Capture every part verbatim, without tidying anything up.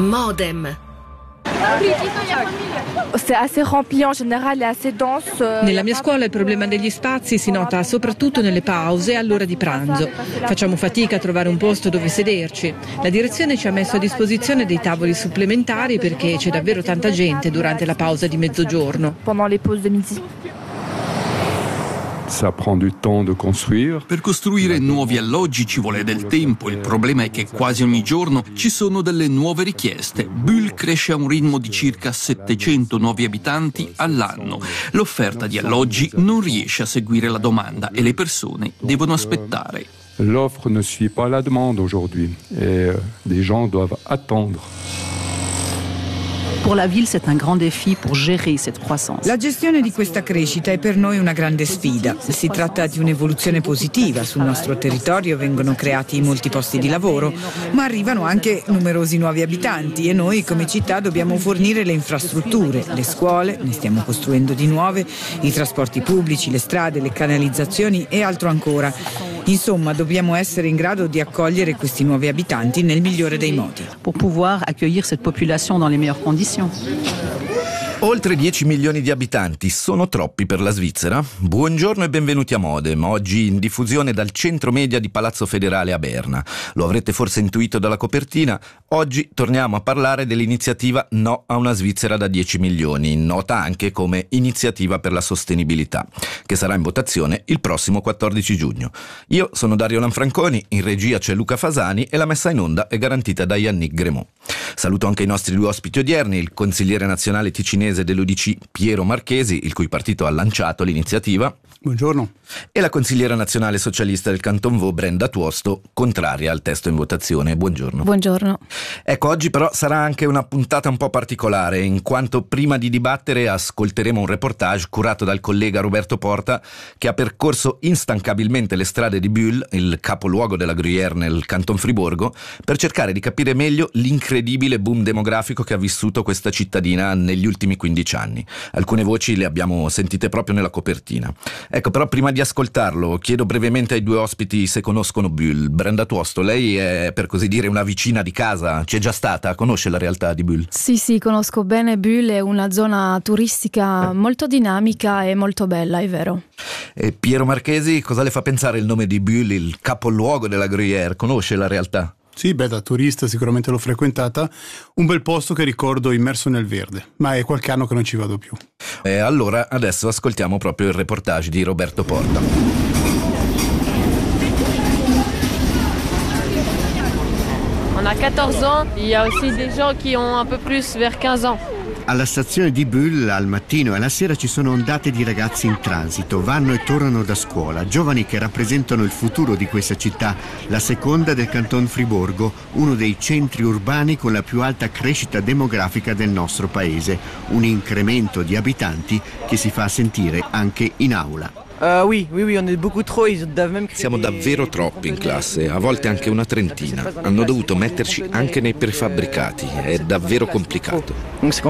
Modem. Nella mia scuola il problema degli spazi si nota soprattutto nelle pause e all'ora di pranzo. Facciamo fatica a trovare un posto dove sederci. La direzione ci ha messo a disposizione dei tavoli supplementari perché c'è davvero tanta gente durante la pausa di mezzogiorno. Ça prend du temps de construire. Per costruire nuovi alloggi ci vuole del tempo, il problema è che quasi ogni giorno ci sono delle nuove richieste. Bulle cresce a un ritmo di circa settecento nuovi abitanti all'anno. L'offerta di alloggi non riesce a seguire la domanda e le persone devono aspettare. L'offre ne suit pas la demande aujourd'hui et les gens doivent attendre. Pour la ville, c'est un grand défi pour gérer cette croissance. La gestione di questa crescita è per noi una grande sfida. Si tratta di un'evoluzione positiva. Sul nostro territorio vengono creati molti posti di lavoro, ma arrivano anche numerosi nuovi abitanti e noi come città dobbiamo fornire le infrastrutture, le scuole, ne stiamo costruendo di nuove, i trasporti pubblici, le strade, le canalizzazioni e altro ancora. Insomma, dobbiamo essere in grado di accogliere questi nuovi abitanti nel migliore dei modi. Pour pouvoir accueillir cette population dans les meilleures conditions. Oltre dieci milioni di abitanti, sono troppi per la Svizzera? Buongiorno e benvenuti a Modem, oggi in diffusione dal centro media di Palazzo Federale a Berna. Lo avrete forse intuito dalla copertina, oggi torniamo a parlare dell'iniziativa No a una Svizzera da dieci milioni, nota anche come Iniziativa per la Sostenibilità, che sarà in votazione il prossimo quattordici giugno. Io sono Dario Lanfranconi, in regia c'è Luca Fasani e la messa in onda è garantita da Yannick Gremont. Saluto anche i nostri due ospiti odierni, il consigliere nazionale ticinese dell'U D C Piero Marchesi, il cui partito ha lanciato l'iniziativa. Buongiorno. E la consigliera nazionale socialista del Canton Vaud, Brenda Tuosto, contraria al testo in votazione. Buongiorno. Buongiorno. Ecco, oggi però sarà anche una puntata un po' particolare, in quanto prima di dibattere ascolteremo un reportage curato dal collega Roberto Porta, che ha percorso instancabilmente le strade di Bulle, il capoluogo della Gruyère nel Canton Friburgo, per cercare di capire meglio l'incredibile boom demografico che ha vissuto questa cittadina negli ultimi quindici anni. Alcune voci le abbiamo sentite proprio nella copertina. Ecco, però prima di ascoltarlo chiedo brevemente ai due ospiti se conoscono Bulle. Brenda Tuosto, lei è per così dire una vicina di casa, c'è già stata, conosce la realtà di Bulle? Sì, sì, conosco bene Bulle, è una zona turistica molto dinamica e molto bella, è vero. E Piero Marchesi, cosa le fa pensare il nome di Bulle, il capoluogo della Gruyère? Conosce la realtà? Sì, beh, da turista sicuramente l'ho frequentata, un bel posto che ricordo immerso nel verde, ma è qualche anno che non ci vado più. E allora adesso ascoltiamo proprio il reportage di Roberto Porta. On a quatorze ans, il y a aussi des gens qui ont un peu plus vers quinze ans. Alla stazione di Bulle al mattino e alla sera ci sono ondate di ragazzi in transito, vanno e tornano da scuola, giovani che rappresentano il futuro di questa città, la seconda del Canton Friburgo, uno dei centri urbani con la più alta crescita demografica del nostro paese, un incremento di abitanti che si fa sentire anche in aula. Uh, oui, oui, oui, on est beaucoup trop. Ils doivent même créer... Siamo davvero troppi in classe, a volte anche una trentina. Hanno dovuto metterci anche nei prefabbricati, è davvero complicato. Nella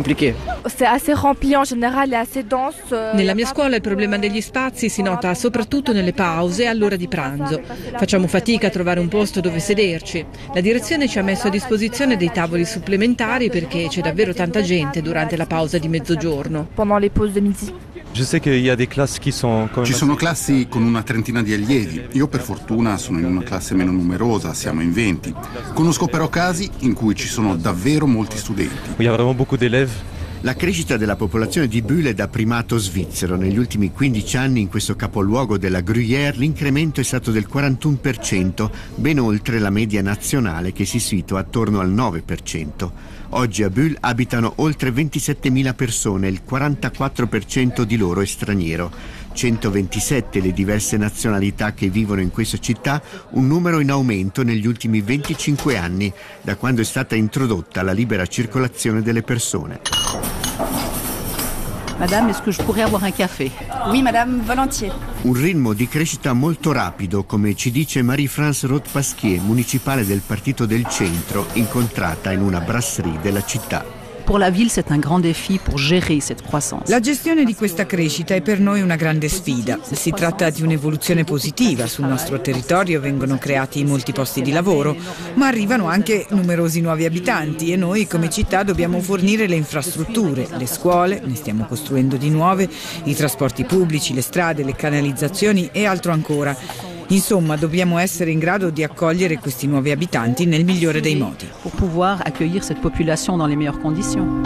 mia scuola il problema degli spazi si nota soprattutto nelle pause e all'ora di pranzo. Facciamo fatica a trovare un posto dove sederci. La direzione ci ha messo a disposizione dei tavoli supplementari perché c'è davvero tanta gente durante la pausa di mezzogiorno. Ci sono classi con una trentina di allievi. Io per fortuna sono in una classe meno numerosa, siamo in venti. Conosco però casi in cui ci sono davvero molti studenti. La crescita della popolazione di Bulle è da primato svizzero. Negli ultimi quindici anni in questo capoluogo della Gruyère l'incremento è stato del quarantuno per cento, ben oltre la media nazionale che si situa attorno al nove per cento. Oggi a Bulle abitano oltre ventisettemila persone, il quarantaquattro per cento di loro è straniero. centoventisette le diverse nazionalità che vivono in questa città, un numero in aumento negli ultimi venticinque anni, da quando è stata introdotta la libera circolazione delle persone. Madame, est-ce que je pourrais avoir un café? Oui, madame, volontiers. Un ritmo di crescita molto rapido, come ci dice Marie-France Roth-Pasquier, municipale del Partito del Centro, incontrata in una brasserie della città. Pour la ville, c'est un grand défi pour gérer cette croissance. La gestione di questa crescita è per noi una grande sfida. Si tratta di un'evoluzione positiva. Sul nostro territorio vengono creati molti posti di lavoro, ma arrivano anche numerosi nuovi abitanti e noi come città dobbiamo fornire le infrastrutture, le scuole, ne stiamo costruendo di nuove, i trasporti pubblici, le strade, le canalizzazioni e altro ancora. Insomma, dobbiamo essere in grado di accogliere questi nuovi abitanti nel migliore dei modi. Pour pouvoir accueillir cette population dans les meilleures conditions.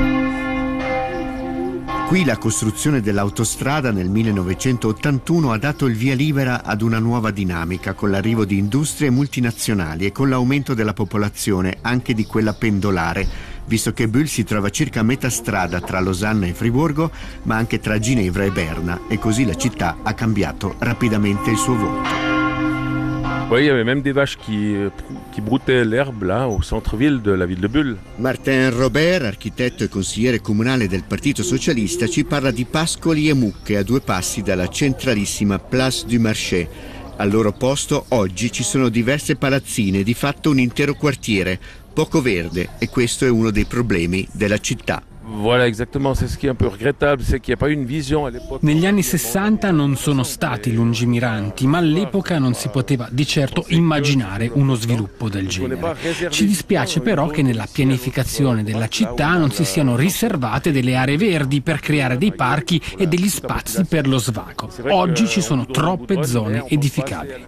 Qui la costruzione dell'autostrada nel millenovecentottantuno ha dato il via libera ad una nuova dinamica con l'arrivo di industrie multinazionali e con l'aumento della popolazione, anche di quella pendolare, visto che Bulle si trova circa a metà strada tra Losanna e Friburgo, ma anche tra Ginevra e Berna, e così la città ha cambiato rapidamente il suo volto. Oui, il y avait même des vaches qui, qui broutaient l'herbe là au centre-ville de la ville de Bulle. Martin Robert, architetto e consigliere comunale del Partito Socialista, ci parla di pascoli e mucche a due passi dalla centralissima Place du Marché. Al loro posto oggi ci sono diverse palazzine, di fatto un intero quartiere, poco verde, e questo è uno dei problemi della città. Voilà, exactement, c'est ce qui est un peu regrettable, c'est qu'il n'y a pas une vision à l'époque. Negli anni sessanta non sono stati lungimiranti, ma all'epoca non si poteva di certo immaginare uno sviluppo del genere. Ci dispiace però che nella pianificazione della città non si siano riservate delle aree verdi per creare dei parchi e degli spazi per lo svago. Oggi ci sono troppe zone edificabili.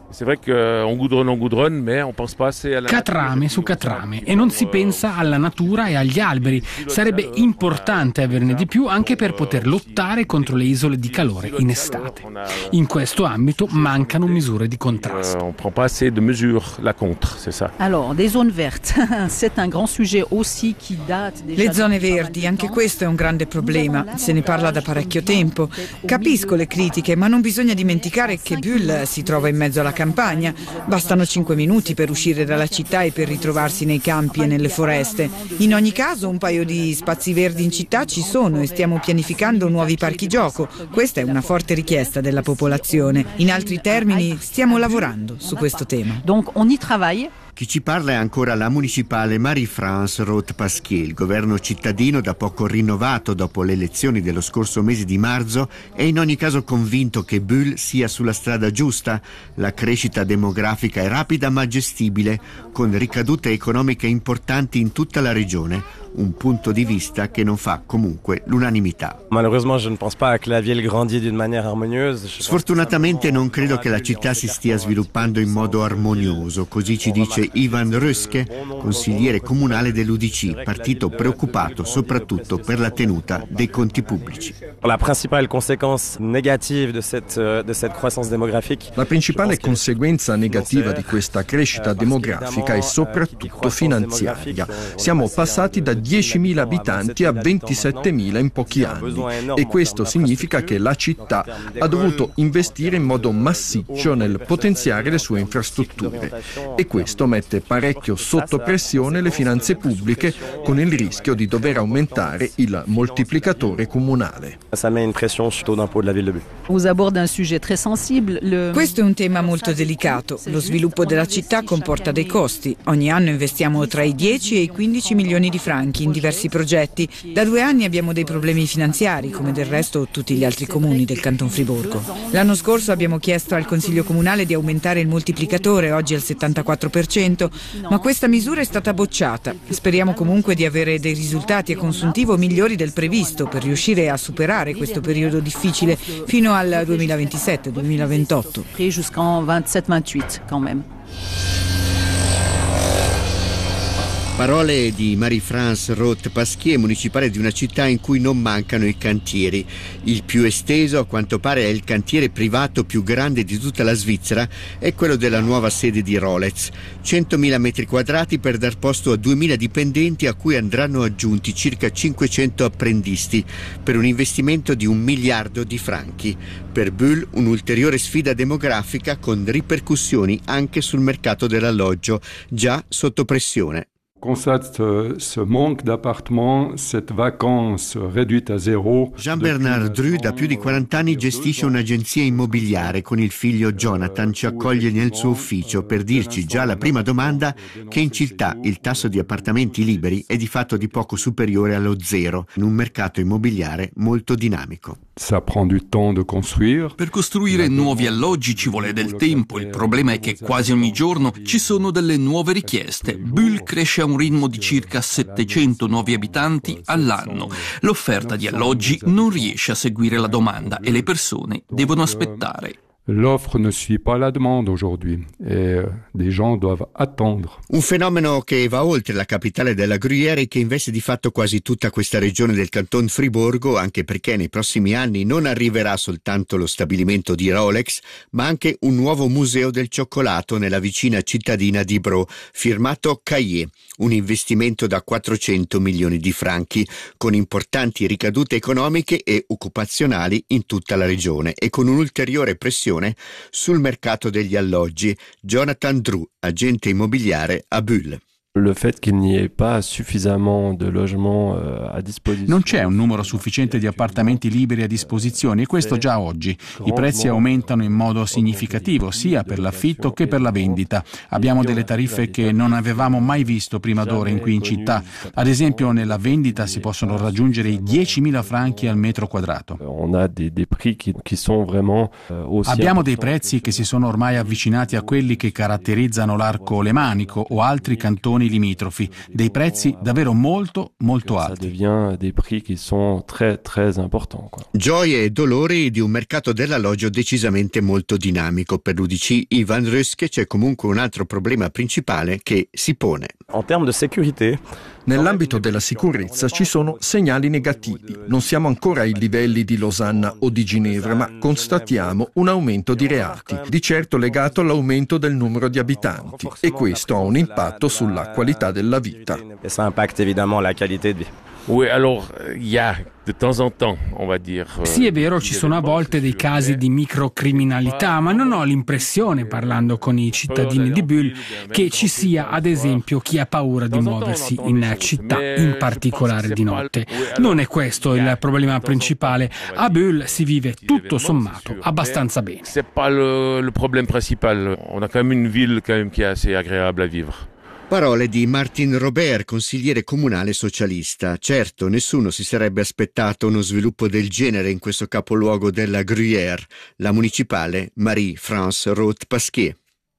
Catrame su catrame, e non si pensa alla natura e agli alberi. Sarebbe importante importante averne di più anche per poter lottare contro le isole di calore in estate. In questo ambito mancano misure di contrasto. On prend pas assez de mesures là contre, c'est ça. Alors, des zones vertes, c'est un grand sujet aussi qui date déjà. Le zone verdi, anche questo è un grande problema, se ne parla da parecchio tempo. Capisco le critiche, ma non bisogna dimenticare che Bulle si trova in mezzo alla campagna. Bastano cinque minuti per uscire dalla città e per ritrovarsi nei campi e nelle foreste. In ogni caso, un paio di spazi verdi in città ci sono e stiamo pianificando nuovi parchi gioco. Questa è una forte richiesta della popolazione. In altri termini, stiamo lavorando su questo tema. Donc on y travaille. Chi ci parla è ancora la municipale Marie-France Roth-Pasquier. Il governo cittadino, da poco rinnovato dopo le elezioni dello scorso mese di marzo, è in ogni caso convinto che Bulle sia sulla strada giusta. La crescita demografica è rapida ma gestibile, con ricadute economiche importanti in tutta la regione. Un punto di vista che non fa comunque l'unanimità. Sfortunatamente non credo che la città si stia sviluppando in modo armonioso, così ci dice Ivan Röske, consigliere comunale dell'U D C, partito preoccupato soprattutto per la tenuta dei conti pubblici. La principale conseguenza negativa di questa croissance demografica. La principale conseguenza negativa di questa crescita demografica è soprattutto finanziaria. Siamo passati da diecimila abitanti a ventisettemila in pochi anni e questo significa che la città ha dovuto investire in modo massiccio nel potenziare le sue infrastrutture e questo mette parecchio sotto pressione le finanze pubbliche con il rischio di dover aumentare il moltiplicatore comunale. Questo è un tema molto delicato. Lo sviluppo della città comporta dei costi. Ogni anno investiamo tra i dieci e i quindici milioni di franchi in diversi progetti. Da due anni abbiamo dei problemi finanziari, come del resto tutti gli altri comuni del Canton Friburgo. L'anno scorso abbiamo chiesto al Consiglio Comunale di aumentare il moltiplicatore, oggi al settantaquattro per cento, ma questa misura è stata bocciata. Speriamo comunque di avere dei risultati a consuntivo migliori del previsto per riuscire a superare questo periodo difficile fino al duemilaventisette duemilaventotto. Jusqu'en vingt-sept vingt-huit quand même. Parole di Marie-France Roth-Pasquier, municipale di una città in cui non mancano i cantieri. Il più esteso, a quanto pare, è il cantiere privato più grande di tutta la Svizzera, è quello della nuova sede di Rolex. centomila metri quadrati per dar posto a duemila dipendenti a cui andranno aggiunti circa cinquecento apprendisti, per un investimento di un miliardo di franchi. Per Bulle un'ulteriore sfida demografica con ripercussioni anche sul mercato dell'alloggio, già sotto pressione. constate ce manque d'appartements, cette vacance réduite à zéro. Jean-Bernard Dru da più di quaranta anni gestisce un'agenzia immobiliare. Con il figlio Jonathan ci accoglie nel suo ufficio per dirci già alla prima domanda che in città il tasso di appartamenti liberi è di fatto di poco superiore allo zero, in un mercato immobiliare molto dinamico. Ça prend du temps de construire. Per costruire nuovi alloggi ci vuole del tempo, il problema è che quasi ogni giorno ci sono delle nuove richieste. Bulle cresce a un ritmo di circa settecento nuovi abitanti all'anno. L'offerta di alloggi non riesce a seguire la domanda e le persone devono aspettare. L'offre ne suit pas la demande aujourd'hui et des gens doivent attendre. Un fenomeno che va oltre la capitale della Gruyère e che investe di fatto quasi tutta questa regione del Canton Friburgo, anche perché nei prossimi anni non arriverà soltanto lo stabilimento di Rolex, ma anche un nuovo museo del cioccolato nella vicina cittadina di Braux, firmato Caillé, un investimento da quattrocento milioni di franchi, con importanti ricadute economiche e occupazionali in tutta la regione e con un'ulteriore pressione sul mercato degli alloggi. Jonathan Dru, agente immobiliare a Bulle. Le fait qu'il n'y ait pas suffisamment de logements à disposizione. Non c'è un numero sufficiente di appartamenti liberi a disposizione e questo già oggi. I prezzi aumentano in modo significativo sia per l'affitto che per la vendita. Abbiamo delle tariffe che non avevamo mai visto prima d'ora in qui in città. Ad esempio nella vendita si possono raggiungere i diecimila franchi al metro quadrato. On a des, des prix qui, qui sont vraiment, uh, Abbiamo dei prezzi che si sono ormai avvicinati a quelli che caratterizzano l'Arco Lemanico o altri cantoni limitrofi, dei prezzi davvero molto molto alti. Des prix qui sont très très importants, quoi. Gioie e dolori di un mercato dell'alloggio decisamente molto dinamico. Per l'U D C Ivan Ruske c'è comunque un altro problema principale che si pone. En termes de sécurité, nell'ambito della sicurezza ci sono segnali negativi. Non siamo ancora ai livelli di Losanna o di Ginevra, ma constatiamo un aumento di reati, di certo legato all'aumento del numero di abitanti, e questo ha un impatto sulla qualità della vita. Et ça impacte évidemment la qualité de vie. Oui, alors, il y a de temps en temps, on va dire. Sì, è vero, ci sono a volte dei casi di microcriminalità, ma non ho l'impressione, parlando con i cittadini di Bulle, che ci sia, ad esempio, chi ha paura di muoversi in città, in particolare di notte. Non è questo il problema principale. A Bulle si vive tutto sommato abbastanza bene. C'est pas le, le problème principal. On a quand même une ville quand même qui est assez agréable à vivre. Parole di Martin Robert, consigliere comunale socialista. Certo, nessuno si sarebbe aspettato uno sviluppo del genere in questo capoluogo della Gruyère, la municipale Marie-France Roth-Pasquier.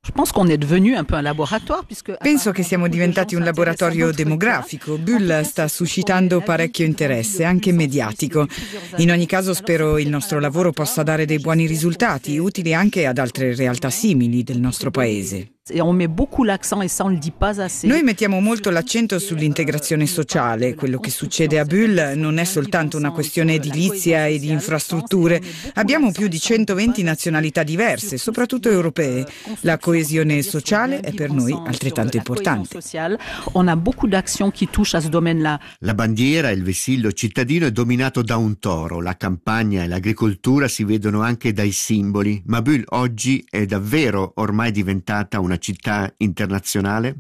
Penso che siamo diventati un laboratorio demografico. Bulle sta suscitando parecchio interesse, anche mediatico. In ogni caso spero il nostro lavoro possa dare dei buoni risultati, utili anche ad altre realtà simili del nostro paese. Noi mettiamo molto l'accento sull'integrazione sociale. Quello che succede a Bulle non è soltanto una questione edilizia e di infrastrutture. Abbiamo più di centoventi nazionalità diverse, soprattutto europee. La coesione sociale è per noi altrettanto importante. La bandiera e il vessillo cittadino è dominato da un toro. La campagna e l'agricoltura si vedono anche dai simboli. Ma Bulle oggi è davvero ormai diventata una città internazionale?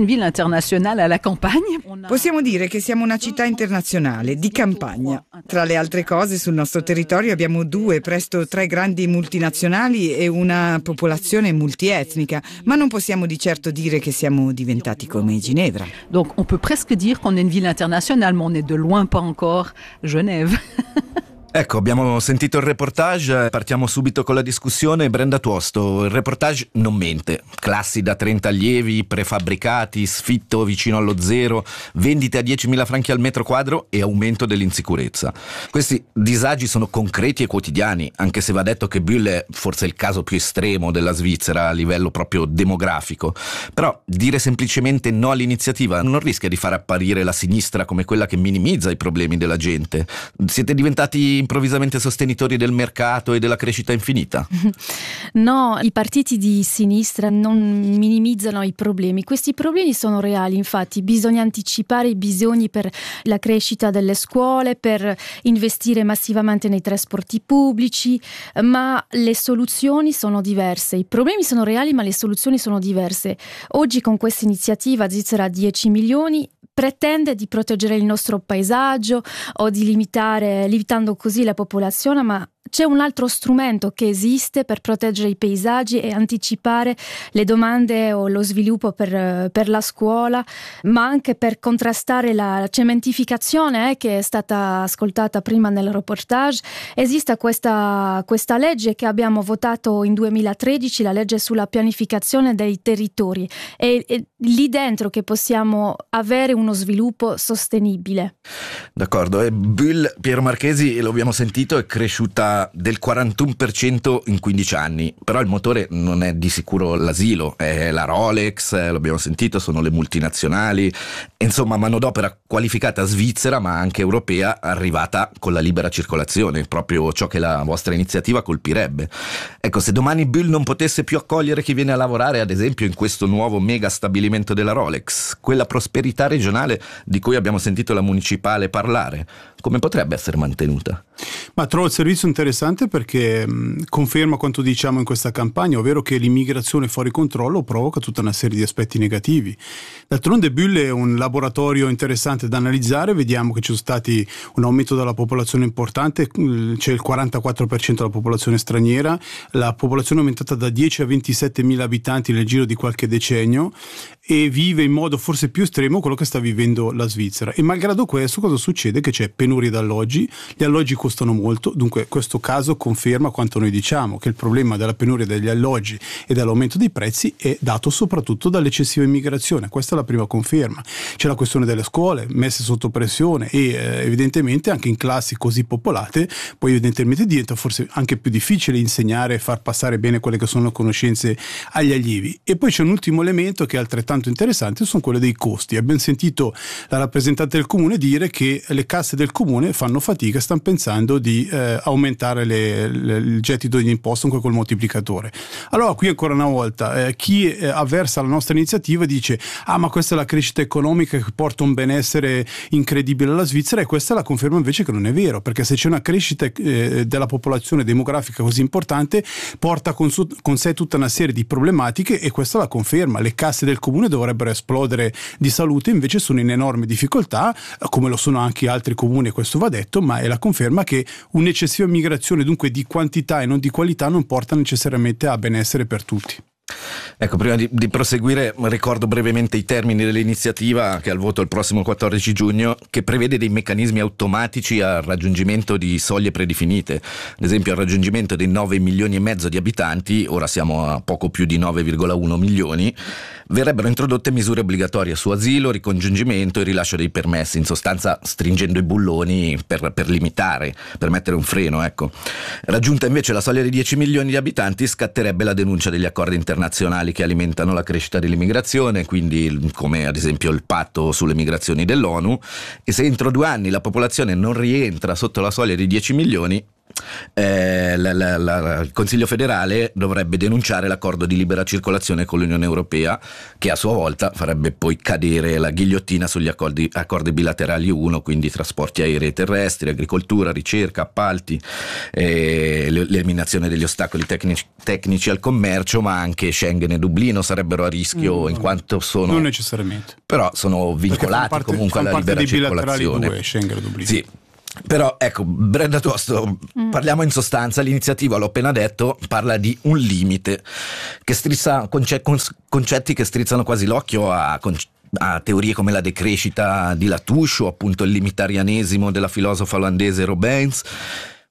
Possiamo dire che siamo una città internazionale, di campagna. Tra le altre cose, sul nostro territorio abbiamo due, presto tre grandi multinazionali e una popolazione multietnica, ma non possiamo di certo dire che siamo diventati come Ginevra. Donc on peut presque dire qu'on est une ville internationale, mais on n'est de loin pas encore Genève. Ecco, abbiamo sentito il reportage, partiamo subito con la discussione. Brenda Tuosto, il reportage non mente. Classi da trenta allievi, prefabbricati, sfitto vicino allo zero, vendite a diecimila franchi al metro quadro e aumento dell'insicurezza. Questi disagi sono concreti e quotidiani, anche se va detto che Bulle è forse il caso più estremo della Svizzera a livello proprio demografico. Però dire semplicemente no all'iniziativa non rischia di far apparire la sinistra come quella che minimizza i problemi della gente. Siete diventati improvvisamente sostenitori del mercato e della crescita infinita? No, i partiti di sinistra non minimizzano i problemi. Questi problemi sono reali, infatti bisogna anticipare i bisogni per la crescita delle scuole, per investire massivamente nei trasporti pubblici, ma le soluzioni sono diverse. I problemi sono reali, ma le soluzioni sono diverse. Oggi con questa iniziativa Svizzera dieci milioni pretende di proteggere il nostro paesaggio o di limitare, limitando così la popolazione, ma c'è un altro strumento che esiste per proteggere i paesaggi e anticipare le domande o lo sviluppo per, per la scuola, ma anche per contrastare la cementificazione eh, che è stata ascoltata prima nel reportage. Esiste questa, questa legge che abbiamo votato in duemilatredici, la legge sulla pianificazione dei territori. È, è lì dentro che possiamo avere uno sviluppo sostenibile. D'accordo, e Bull, Piero Marchesi, lo abbiamo sentito, è cresciuta del quarantuno per cento in quindici anni, però il motore non è di sicuro l'asilo, è la Rolex, eh, l'abbiamo sentito, sono le multinazionali, insomma manodopera qualificata svizzera ma anche europea arrivata con la libera circolazione, proprio ciò che la vostra iniziativa colpirebbe. Ecco, se domani Bull non potesse più accogliere chi viene a lavorare ad esempio in questo nuovo mega stabilimento della Rolex, quella prosperità regionale di cui abbiamo sentito la municipale parlare, come potrebbe essere mantenuta? Ma trovo il servizio interessante perché mh, conferma quanto diciamo in questa campagna, ovvero che l'immigrazione fuori controllo provoca tutta una serie di aspetti negativi. D'altronde Bull è un laboratorio interessante da analizzare, vediamo che c'è stati un aumento della popolazione importante, c'è il quarantaquattro per cento della popolazione straniera, la popolazione è aumentata da dieci a ventisette mila abitanti nel giro di qualche decennio e vive in modo forse più estremo quello che sta vivendo la Svizzera. E malgrado questo cosa succede? Che c'è penuria di alloggi, gli alloggi costano molto, dunque questo caso conferma quanto noi diciamo, che il problema della penuria degli alloggi e dell'aumento dei prezzi è dato soprattutto dall'eccessiva immigrazione. Questa è la prima conferma. C'è la questione delle scuole messe sotto pressione e eh, evidentemente anche in classi così popolate poi evidentemente diventa forse anche più difficile insegnare e far passare bene quelle che sono le conoscenze agli allievi. E poi c'è un ultimo elemento che è altrettanto interessante, sono quelle dei costi. Abbiamo sentito la rappresentante del comune dire che le casse del comune fanno fatica, stanno pensando di eh, aumentare le, le, il gettito di imposta con quel moltiplicatore. Allora qui ancora una volta eh, chi eh, avversa la nostra iniziativa dice ah ma questa è la crescita economica che porta un benessere incredibile alla Svizzera, e questa è la conferma invece che non è vero, perché se c'è una crescita eh, della popolazione demografica così importante porta con, su, con sé tutta una serie di problematiche, e questa la conferma. Le casse del comune dovrebbero esplodere di salute, invece sono in enorme difficoltà, come lo sono anche altri comuni, questo va detto, ma è la conferma che un'eccessiva migrazione, dunque di quantità e non di qualità, non porta necessariamente a benessere per tutti. Ecco, prima di, di proseguire ricordo brevemente i termini dell'iniziativa, che è al voto il prossimo quattordici giugno, che prevede dei meccanismi automatici al raggiungimento di soglie predefinite. Ad esempio al raggiungimento dei nove milioni e mezzo di abitanti, ora siamo a poco più di nove virgola uno milioni, verrebbero introdotte misure obbligatorie su asilo, ricongiungimento e rilascio dei permessi, in sostanza stringendo i bulloni per, per limitare, per mettere un freno, ecco. Raggiunta invece la soglia di dieci milioni di abitanti scatterebbe la denuncia degli accordi internazionali che alimentano la crescita dell'immigrazione, quindi come ad esempio il patto sulle migrazioni dell'ONU, e se entro due anni la popolazione non rientra sotto la soglia di dieci milioni, Eh, la, la, la, il Consiglio federale dovrebbe denunciare l'accordo di libera circolazione con l'Unione Europea, che a sua volta farebbe poi cadere la ghigliottina sugli accordi, accordi bilaterali uno, quindi trasporti aerei e terrestri, agricoltura, ricerca, appalti, eh, l'eliminazione degli ostacoli tecnici, tecnici al commercio, ma anche Schengen e Dublino sarebbero a rischio, mm, in quanto sono non necessariamente, però sono vincolati parte, comunque alla libera circolazione. Due, Schengen e Dublino. Sì. Però ecco, Brenda Tosto, mm. parliamo in sostanza. L'iniziativa, l'ho appena detto, parla di un limite che strizza conce- concetti che strizzano quasi l'occhio a, a teorie come la decrescita di Latouche o appunto il limitarianesimo della filosofa olandese Robins.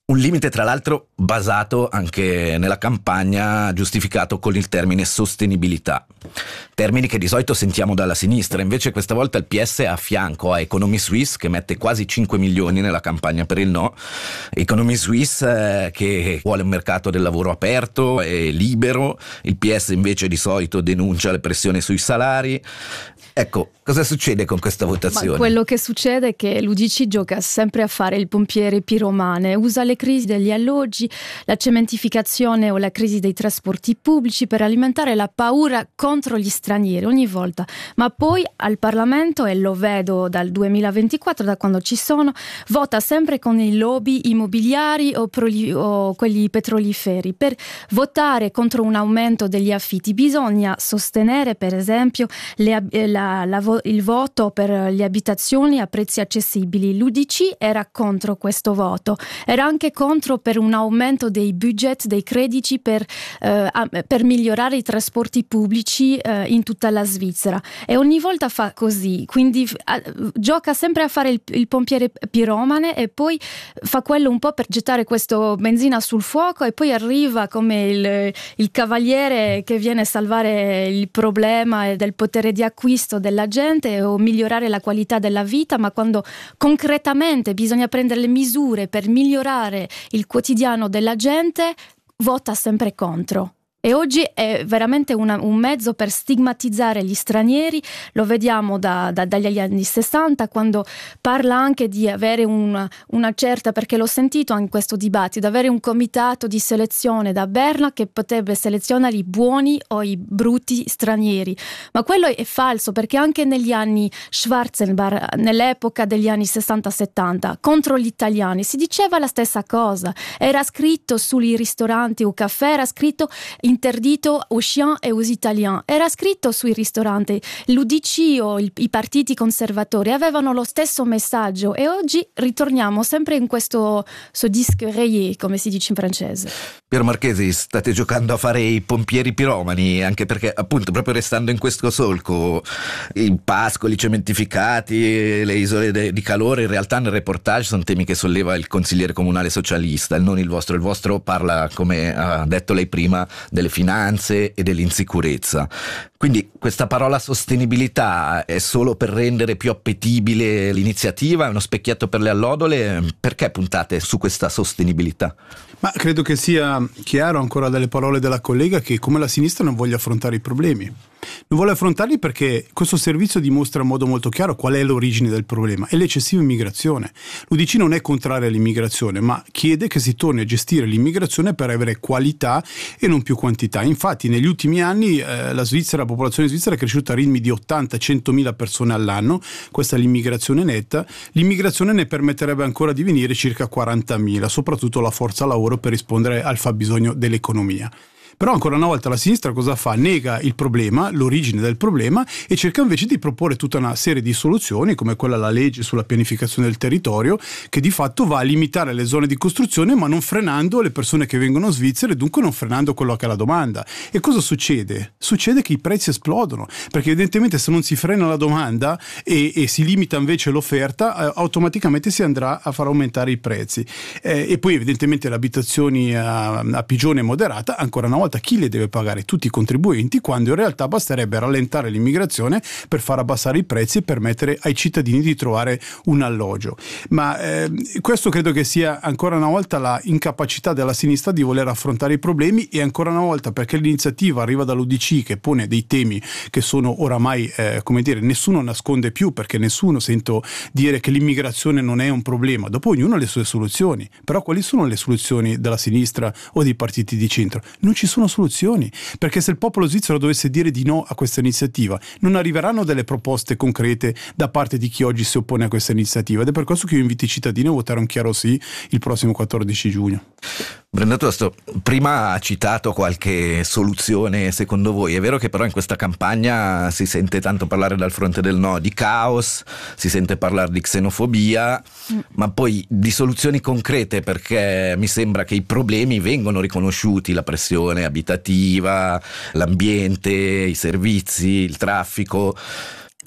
Un limite tra l'altro basato anche nella campagna, giustificato con il termine sostenibilità. Termini che di solito sentiamo dalla sinistra, invece questa volta il P S è a fianco a Economy Suisse che mette quasi cinque milioni nella campagna per il no. Economy Suisse eh, che vuole un mercato del lavoro aperto e libero, il P S invece di solito denuncia le pressioni sui salari. Ecco, cosa succede con questa votazione? Ma quello che succede è che l'U D C gioca sempre a fare il pompiere piromane, usa le crisi degli alloggi, la cementificazione o la crisi dei trasporti pubblici per alimentare la paura contro gli stranieri ogni volta, ma poi al Parlamento, e lo vedo dal duemilaventiquattro, da quando ci sono, vota sempre con i lobby immobiliari o, proli- o quelli petroliferi. Per votare contro un aumento degli affitti bisogna sostenere per esempio le, la La, la, il voto per le abitazioni a prezzi accessibili. L'U D C era contro questo voto, era anche contro per un aumento dei budget, dei crediti per, eh, per migliorare i trasporti pubblici eh, in tutta la Svizzera, e ogni volta fa così, quindi eh, gioca sempre a fare il, il pompiere piromane e poi fa quello un po' per gettare questo benzina sul fuoco, e poi arriva come il, il cavaliere che viene a salvare il problema del potere di acquisto della gente o migliorare la qualità della vita, ma quando concretamente bisogna prendere le misure per migliorare il quotidiano della gente, vota sempre contro. E oggi è veramente una, un mezzo per stigmatizzare gli stranieri, lo vediamo da, da, dagli anni sessanta, quando parla anche di avere una, una certa, perché l'ho sentito in questo dibattito, avere un comitato di selezione da Berna che potrebbe selezionare i buoni o i brutti stranieri. Ma quello è falso, perché anche negli anni Schwarzenbach, nell'epoca degli anni sessanta settanta, contro gli italiani si diceva la stessa cosa. Era scritto sui ristoranti o caffè, era scritto interdito aux chiens et aux italiens. Era scritto sui ristoranti. L'U D C o il, i partiti conservatori avevano lo stesso messaggio, e oggi ritorniamo sempre in questo so disque rayé, come si dice in francese. Piero Marchesi, state giocando a fare i pompieri piromani, anche perché appunto proprio restando in questo solco, i pascoli cementificati, le isole de- di calore, in realtà nel reportage sono temi che solleva il consigliere comunale socialista, non il vostro. Il vostro parla, come ha detto lei prima, delle finanze e dell'insicurezza. Quindi questa parola sostenibilità è solo per rendere più appetibile l'iniziativa, è uno specchietto per le allodole? Perché puntate su questa sostenibilità? Ma credo che sia chiaro ancora dalle parole della collega che come la sinistra non voglia affrontare i problemi. Non vuole affrontarli perché questo servizio dimostra in modo molto chiaro qual è l'origine del problema: è l'eccessiva immigrazione. L'U D C non è contraria all'immigrazione, ma chiede che si torni a gestire l'immigrazione per avere qualità e non più quantità. Infatti negli ultimi anni eh, la Svizzera, la popolazione svizzera è cresciuta a ritmi di ottanta centomila persone all'anno, questa è l'immigrazione netta. L'immigrazione ne permetterebbe ancora di venire circa quarantamila, soprattutto la forza lavoro per rispondere al fabbisogno dell'economia. Però ancora una volta la sinistra cosa fa? Nega il problema, l'origine del problema, e cerca invece di proporre tutta una serie di soluzioni, come quella la legge sulla pianificazione del territorio, che di fatto va a limitare le zone di costruzione ma non frenando le persone che vengono svizzere, dunque non frenando quello che è la domanda. E cosa succede? Succede che i prezzi esplodono, perché evidentemente se non si frena la domanda e, e si limita invece l'offerta, eh, automaticamente si andrà a far aumentare i prezzi. Eh, e poi evidentemente le abitazioni a, a pigione moderata, ancora una volta chi le deve pagare? Tutti i contribuenti, quando in realtà basterebbe rallentare l'immigrazione per far abbassare i prezzi e permettere ai cittadini di trovare un alloggio. Ma eh, questo credo che sia ancora una volta la incapacità della sinistra di voler affrontare i problemi, e ancora una volta perché l'iniziativa arriva dall'U D C che pone dei temi che sono oramai, eh, come dire, nessuno nasconde più, perché nessuno sento dire che l'immigrazione non è un problema. Dopo ognuno ha le sue soluzioni, però quali sono le soluzioni della sinistra o dei partiti di centro? Non ci sono soluzioni, perché se il popolo svizzero dovesse dire di no a questa iniziativa non arriveranno delle proposte concrete da parte di chi oggi si oppone a questa iniziativa, ed è per questo che io invito i cittadini a votare un chiaro sì il prossimo quattordici giugno. Brenda Tosto, prima ha citato qualche soluzione secondo voi. È vero che però in questa campagna si sente tanto parlare dal fronte del no di caos, si sente parlare di xenofobia, mm. ma poi di soluzioni concrete, perché mi sembra che i problemi vengono riconosciuti, la pressione abitativa, l'ambiente, i servizi, il traffico.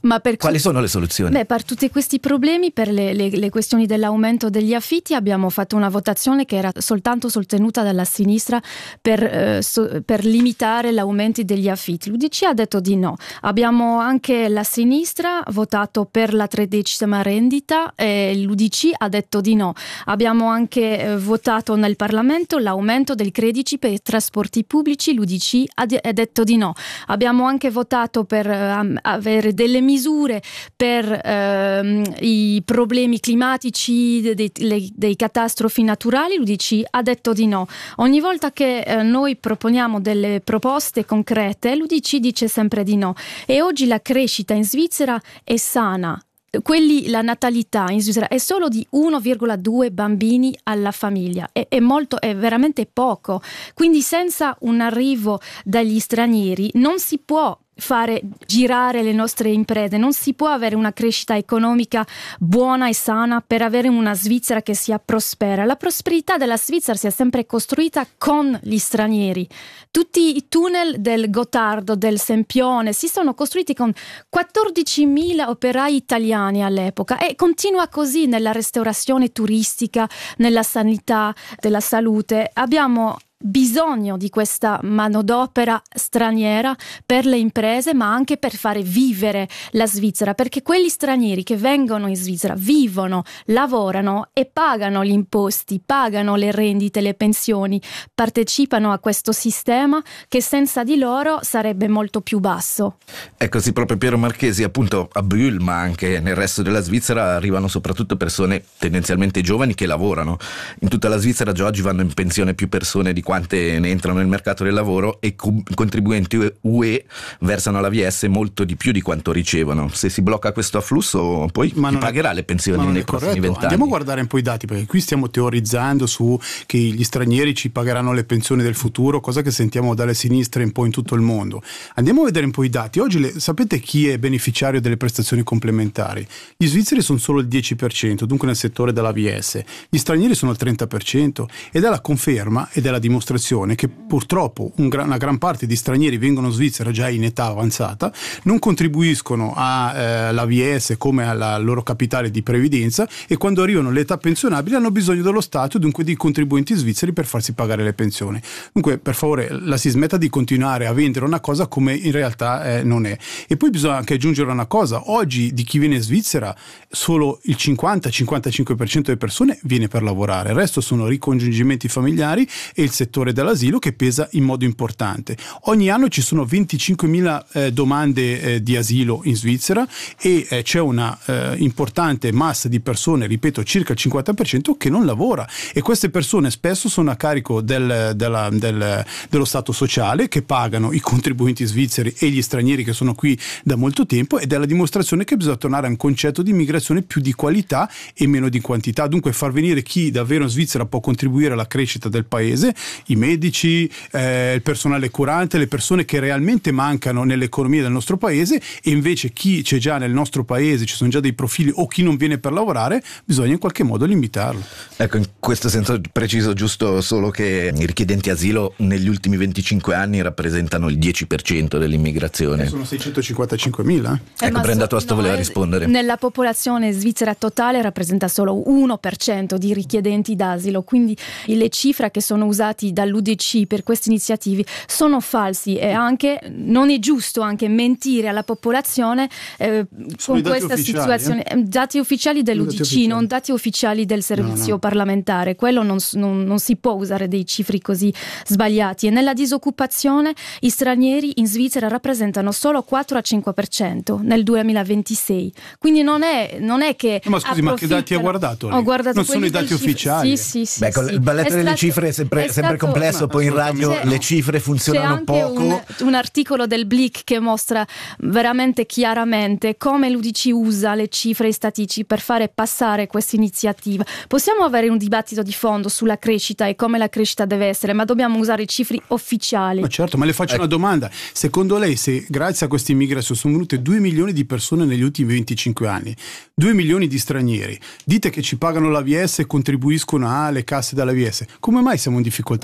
Ma per Quali tu- sono le soluzioni? Beh, per tutti questi problemi, per le, le, le questioni dell'aumento degli affitti, abbiamo fatto una votazione che era soltanto sostenuta dalla sinistra per, eh, so, per limitare l'aumento degli affitti. L'U D C ha detto di no. Abbiamo anche la sinistra votato per la tredicesima rendita e l'U D C ha detto di no. Abbiamo anche eh, votato nel Parlamento l'aumento del crediti per i trasporti pubblici, l'U D C ha, de- ha detto di no. Abbiamo anche votato per eh, avere delle misure per ehm, i problemi climatici, dei, dei, dei catastrofi naturali, l'U D C ha detto di no. Ogni volta che eh, noi proponiamo delle proposte concrete, l'U D C dice sempre di no. E oggi la crescita in Svizzera è sana. Quelli, la natalità in Svizzera è solo di uno virgola due bambini alla famiglia, è, è molto, è veramente poco. Quindi senza un arrivo dagli stranieri non si può fare girare le nostre imprese, non si può avere una crescita economica buona e sana per avere una Svizzera che sia prospera. La prosperità della Svizzera si è sempre costruita con gli stranieri. Tutti i tunnel del Gottardo, del Sempione si sono costruiti con quattordicimila operai italiani all'epoca e continua così nella restaurazione turistica, nella sanità, della salute. Abbiamo bisogno di questa manodopera straniera per le imprese, ma anche per fare vivere la Svizzera, perché quegli stranieri che vengono in Svizzera vivono, lavorano e pagano gli imposti, pagano le rendite, le pensioni, partecipano a questo sistema che senza di loro sarebbe molto più basso. È così proprio, Piero Marchesi. Appunto a Brühl, ma anche nel resto della Svizzera, arrivano soprattutto persone tendenzialmente giovani che lavorano. In tutta la Svizzera già oggi vanno in pensione più persone di quante ne entrano nel mercato del lavoro, e i contribuenti U E versano alla V S molto di più di quanto ricevono. Se si blocca questo afflusso, poi ma chi pagherà è, le pensioni nei prossimi vent'anni? Andiamo a guardare un po' i dati, perché qui stiamo teorizzando su che gli stranieri ci pagheranno le pensioni del futuro, cosa che sentiamo dalle sinistre un po' in tutto il mondo. Andiamo a vedere un po' i dati. Oggi le, sapete chi è beneficiario delle prestazioni complementari? Gli svizzeri sono solo il dieci per cento, dunque nel settore della V S. Gli stranieri sono il trenta per cento, ed è la conferma ed è la dimostrazione che purtroppo un gran, una gran parte di stranieri vengono in Svizzera già in età avanzata, non contribuiscono alla eh, V S come al loro capitale di previdenza, e quando arrivano all'età pensionabile hanno bisogno dello Stato, dunque di contribuenti svizzeri per farsi pagare le pensioni. Dunque, per favore, la si smetta di continuare a vendere una cosa come in realtà eh, non è. E poi bisogna anche aggiungere una cosa: oggi di chi viene in Svizzera solo il cinquanta cinquantacinque per cento delle persone viene per lavorare, il resto sono ricongiungimenti familiari e il settore dell'asilo, che pesa in modo importante. Ogni anno ci sono venticinquemila eh, domande eh, di asilo in Svizzera, e eh, c'è una eh, importante massa di persone, ripeto circa il cinquanta per cento, che non lavora, e queste persone spesso sono a carico del, della, del, dello Stato sociale, che pagano i contribuenti svizzeri e gli stranieri che sono qui da molto tempo, ed è la dimostrazione che bisogna tornare a un concetto di immigrazione più di qualità e meno di quantità. Dunque far venire chi davvero in Svizzera può contribuire alla crescita del paese, i medici, eh, il personale curante, le persone che realmente mancano nell'economia del nostro paese, e invece chi c'è già nel nostro paese, ci sono già dei profili, o chi non viene per lavorare, bisogna in qualche modo limitarlo. Ecco, in questo senso preciso giusto solo che i richiedenti asilo negli ultimi venticinque anni rappresentano il dieci per cento dell'immigrazione. Eh, sono seicentocinquantacinquemila. Eh, ecco, Brenda Tosto no, voleva rispondere. Nella popolazione svizzera totale rappresenta solo uno per cento di richiedenti d'asilo, quindi le cifre che sono usate dall'U D C per queste iniziative sono falsi, e anche non è giusto anche mentire alla popolazione eh, con questa situazione. Eh? Dati ufficiali dell'U D C, ufficiali. non dati ufficiali del servizio no, no. parlamentare. Quello non, non, non si può usare dei cifri così sbagliati. E nella disoccupazione i stranieri in Svizzera rappresentano solo quattro a cinque per cento nel duemilaventisei. Quindi non è, non è che no, ma scusi, ma che dati ha guardato? Ho guardato non sono i dati ufficiali. Sì, sì, sì, Beh, sì. il balletto è delle stato, cifre è sempre, è sempre stato, complesso, poi in radio c'è, le cifre funzionano poco. Un, un articolo del Blick che mostra veramente chiaramente come l'U D C usa le cifre statistiche per fare passare questa iniziativa. Possiamo avere un dibattito di fondo sulla crescita e come la crescita deve essere, ma dobbiamo usare i cifre ufficiali. Ma certo, ma le faccio eh. una domanda: secondo lei, se grazie a questa immigrazione sono venute due milioni di persone negli ultimi venticinque anni, due milioni di stranieri, dite che ci pagano la V S e contribuiscono alle casse della V S, come mai siamo in difficoltà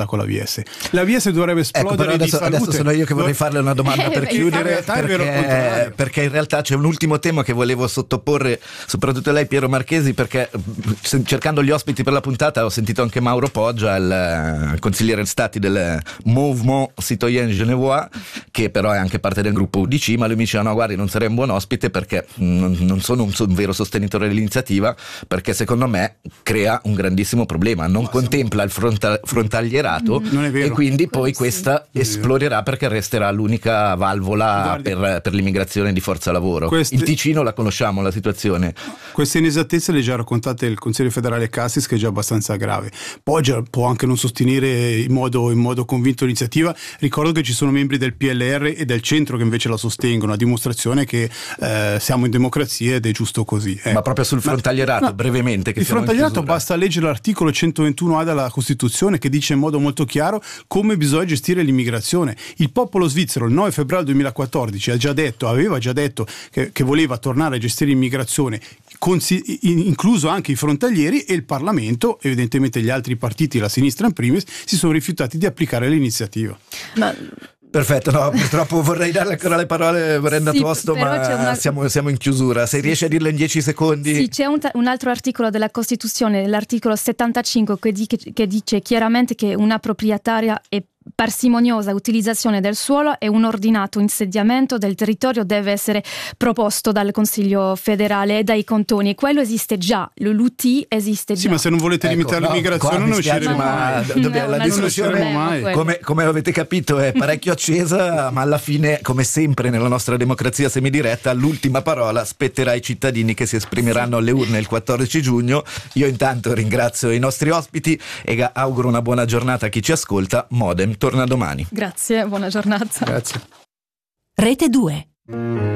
tratta con l'A V S. L'A V S dovrebbe esplodere. Ecco, però adesso, di adesso sono io che vorrei farle una domanda per chiudere, perché, perché in realtà c'è un ultimo tema che volevo sottoporre soprattutto a lei, Piero Marchesi, perché cercando gli ospiti per la puntata ho sentito anche Mauro Poggia, il, il consigliere stati del Mouvement Citoyen Genevois, che però è anche parte del gruppo U D C, ma lui mi diceva no guardi, non sarei un buon ospite perché non, non sono un, un vero sostenitore dell'iniziativa, perché secondo me crea un grandissimo problema, non contempla il fronta, frontalierato mm. e quindi poi questa esploderà perché resterà l'unica valvola per, per l'immigrazione di forza lavoro. Queste... In Ticino la conosciamo la situazione. Queste inesattezze le già raccontate il consigliere federale Cassis, che è già abbastanza grave. Poggia può anche non sostenere in modo, in modo convinto l'iniziativa. Ricordo che ci sono membri del P L R e del centro che invece la sostengono, a dimostrazione che eh, siamo in democrazia ed è giusto così. Eh. Ma proprio sul frontalierato, Ma, brevemente. Che il frontalierato basta leggere l'articolo centoventuno A della Costituzione, che dice in modo molto chiaro come bisogna gestire l'immigrazione. Il popolo svizzero il nove febbraio duemilaquattordici ha già detto, aveva già detto che, che voleva tornare a gestire l'immigrazione, consi- incluso anche i frontalieri, e il Parlamento, evidentemente gli altri partiti, la sinistra in primis, si sono rifiutati di applicare l'iniziativa. Ma... Perfetto, no, purtroppo vorrei darle ancora le parole, vorrei andare sì, tosto, ma una... siamo, siamo in chiusura. Se riesci a dirlo in dieci secondi. Sì, c'è un, un altro articolo della Costituzione, l'articolo settantacinque, che, di, che dice chiaramente che una proprietaria e parsimoniosa utilizzazione del suolo e un ordinato insediamento del territorio deve essere proposto dal Consiglio federale e dai cantoni. Quello esiste già, l'U T esiste già. Sì, ma se non volete ecco, limitare no, l'immigrazione non usciremo mai. Dobbiamo, la discussione, come, come avete capito, è parecchio accesa, ma alla fine, come sempre nella nostra democrazia semidiretta, l'ultima parola spetterà ai cittadini che si esprimeranno alle urne il quattordici giugno. Io intanto ringrazio i nostri ospiti e auguro una buona giornata a chi ci ascolta. Modem torna domani. Grazie, buona giornata. Grazie. Rete due.